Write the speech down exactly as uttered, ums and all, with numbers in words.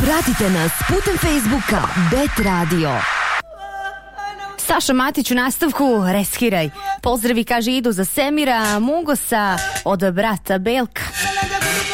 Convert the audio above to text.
Pratite nas putem Facebooka Bet Radio. Saša Matić u nastavku, reskiraj. Pozdravi, kaže, idu za Semira Mugosa od brata Belka.